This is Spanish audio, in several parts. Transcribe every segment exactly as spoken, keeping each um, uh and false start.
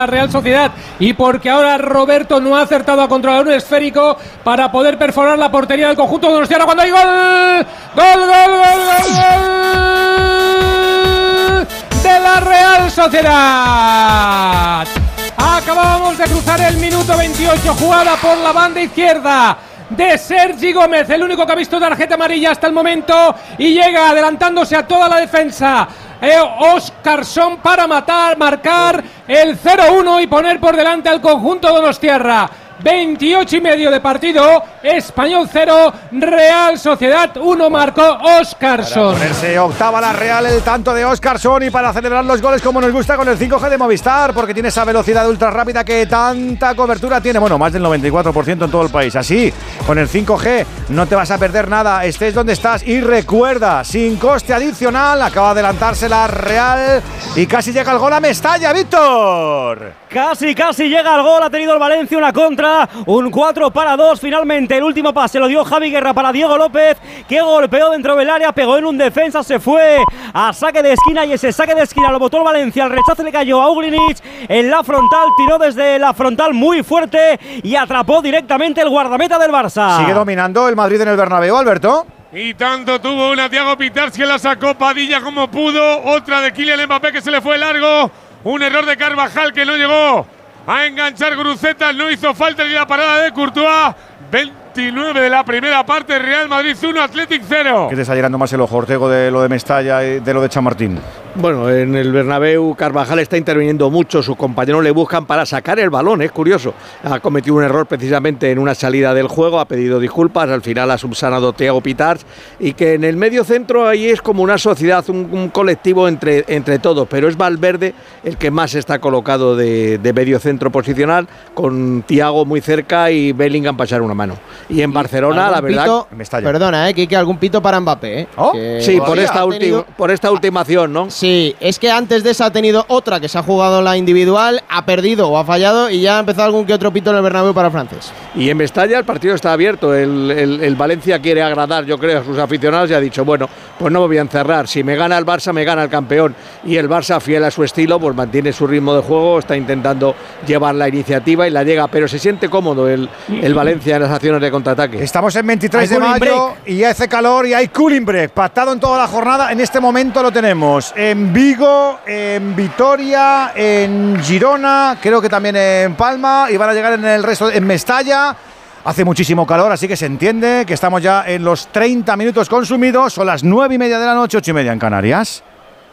la Real Sociedad y porque ahora Roberto no ha acertado a controlar un esférico para poder perforar la portería del conjunto de Donostiarra cuando hay gol, gol, gol, gol, gol, gol de la Real Sociedad. Acabábamos de cruzar el minuto veintiocho, jugada por la banda izquierda de Sergi Gómez, el único que ha visto tarjeta amarilla hasta el momento, y llega adelantándose a toda la defensa eh, Óscarson para matar, marcar el cero uno y poner por delante al conjunto de Donostiarra. veintiocho y medio de partido, Español cero, Real Sociedad uno, marcó Óscarson. Para ponerse octava la Real, el tanto de Óscarson, y para celebrar los goles como nos gusta con el cinco G de Movistar, porque tiene esa velocidad ultra rápida que tanta cobertura tiene, bueno, más del noventa y cuatro por ciento en todo el país. Así, con el cinco G no te vas a perder nada, estés donde estás. Y recuerda, sin coste adicional, acaba de adelantarse la Real y casi llega el gol a Mestalla, Víctor. Casi, casi llega el gol, ha tenido el Valencia una contra, un cuatro para dos, finalmente el último pase lo dio Javi Guerra para Diego López, que golpeó dentro del área, pegó en un defensa, se fue a saque de esquina y ese saque de esquina lo botó el Valencia, el rechazo le cayó a Uglinic en la frontal, tiró desde la frontal muy fuerte y atrapó directamente el guardameta del Barça. Sigue dominando el Madrid en el Bernabéu, Alberto. Y tanto tuvo una Thiago Pitars que la sacó Padilla como pudo, otra de Kylian Mbappé que se le fue largo. Un error de Carvajal que no llegó a enganchar Grucetas, no hizo falta ni la parada de Courtois. veintinueve de la primera parte, Real Madrid uno, Athletic cero. ¿Qué te está llenando más el ojo, Ortego, de lo de Mestalla y de lo de Chamartín? Bueno, en el Bernabéu Carvajal está interviniendo mucho, sus compañeros le buscan para sacar el balón, es curioso. Ha cometido un error precisamente en una salida del juego, ha pedido disculpas, al final ha subsanado Thiago Pitars, y que en el medio centro ahí es como una sociedad, un, un colectivo entre, entre todos, pero es Valverde el que más está colocado de, de medio centro posicional, con Thiago muy cerca y Bellingham para echar una mano. Y en Barcelona, la verdad… Pito, perdona, eh, Kike, algún pito para Mbappé. Eh, ¿Oh? Sí, por esta, tenido... por esta ultimación, ¿no? Sí, es que antes de esa ha tenido otra que se ha jugado en la individual, ha perdido o ha fallado y ya ha empezado algún que otro pito en el Bernabéu para el francés. Y en Mestalla el partido está abierto, el, el, el Valencia quiere agradar, yo creo, a sus aficionados y ha dicho, bueno, pues no me voy a encerrar, si me gana el Barça, me gana el campeón. Y el Barça, fiel a su estilo, pues mantiene su ritmo de juego, está intentando llevar la iniciativa y la llega, pero se siente cómodo el, el Valencia en las acciones de contraataque. Estamos en veintitrés de mayo y ya hace calor y hay cooling break, pactado en toda la jornada, en este momento lo tenemos en Vigo, en Vitoria, en Girona, creo que también en Palma, y van a llegar en el resto, en Mestalla. Hace muchísimo calor, así que se entiende que estamos ya en los treinta minutos consumidos. Son las nueve y media de la noche, ocho y media en Canarias.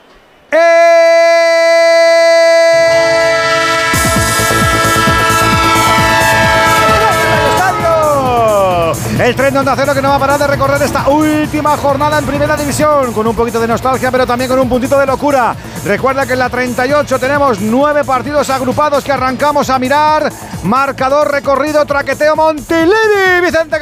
El tren de Onda Cero que no va a parar de recorrer esta última jornada en Primera División, con un poquito de nostalgia, pero también con un puntito de locura. Recuerda que en la treinta y ocho tenemos nueve partidos agrupados que arrancamos a mirar. Marcador, recorrido, traqueteo, Montilivi, Vicente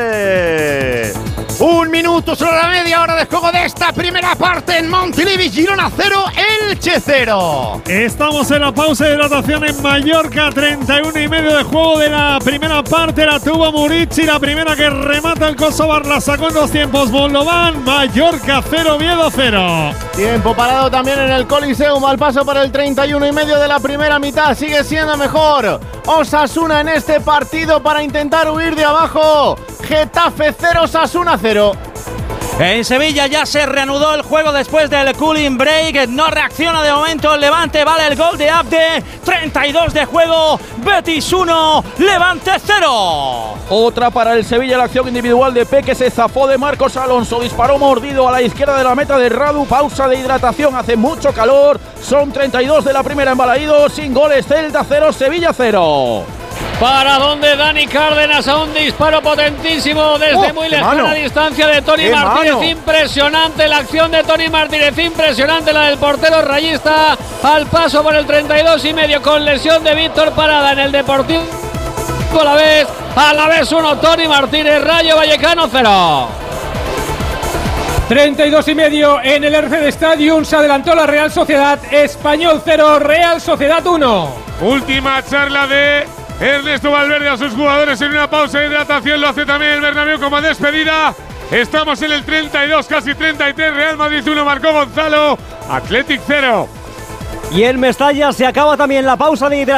Casal. Un minuto sobre la media hora de juego de esta primera parte en Montilivi, Girona cero, Elche cero. Estamos en la pausa de hidratación en Mallorca, treinta y uno y medio de juego de la primera parte. La tuvo Murici, la primera que remata el Kosovar, la sacó en dos tiempos Moldovan. Mallorca cero, Oviedo cero. Tiempo parado también en el Coliseum al paso por el treinta y uno y medio de la primera mitad. Sigue siendo mejor Osasuna en este partido para intentar huir de abajo. Getafe cero, Osasuna cero. En Sevilla ya se reanudó el juego después del cooling break. No reacciona de momento el Levante. Vale el gol de Abde. treinta y dos de juego. Betis uno, Levante cero. Otra para el Sevilla, la acción individual de Peque. Se zafó de Marcos Alonso. Disparó mordido a la izquierda de la meta de Radu. Pausa de hidratación. Hace mucho calor. Son treinta y dos de la primera en Balaídos. Sin goles. Celta cero, Sevilla cero. Para donde Dani Cárdenas a un disparo potentísimo desde oh, muy lejana mano. distancia de Toni Martínez. Mano. Impresionante la acción de Toni Martínez, impresionante la del portero rayista al paso por el treinta y dos y medio con lesión de Víctor Parada en el Deportivo a la vez, a la vez uno Toni Martínez, Rayo Vallecano cero. treinta y dos y medio en el Erced Stadium, se adelantó la Real Sociedad, Español cero, Real Sociedad uno. Última charla de Ernesto Valverde a sus jugadores en una pausa de hidratación, lo hace también el Bernabéu como despedida. Estamos en el treinta y dos, casi treinta y tres, Real Madrid uno, marcó Gonzalo, Athletic cero. Y en Mestalla se acaba también la pausa de hidratación.